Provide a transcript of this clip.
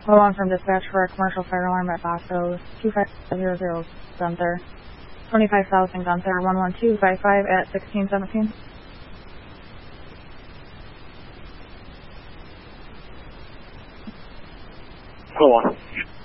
Hold on from dispatch for a commercial fire alarm at Bosco 2500 Gunther. 25,000 Gunther 11255 at 1617. Hold on.